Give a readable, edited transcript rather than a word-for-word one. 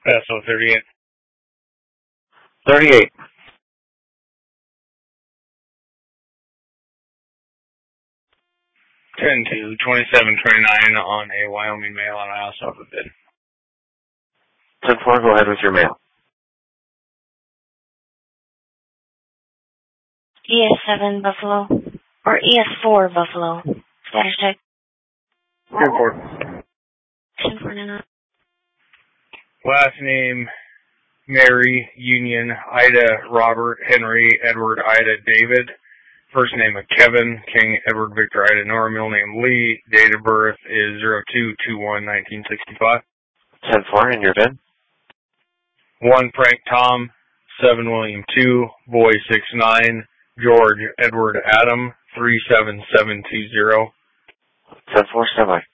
SO 38. 38. 10-27-29 on a Wyoming mail, and I also have a bid. 10-4, go ahead with your mail. ES7 Buffalo, or ES4 Buffalo. Status check. 10-4. 10-4 now. Last name, Mary, Union, Ida, Robert, Henry, Edward, Ida, David. First name of Kevin, King, Edward, Victor, Ida, Nora. Middle name Lee. Date of birth is 02/21/1965. 10-4, and your bid? 1 Frank Tom, 7 William 2, Boy 6'9", George Edward Adam 37720. 10-4, stand by.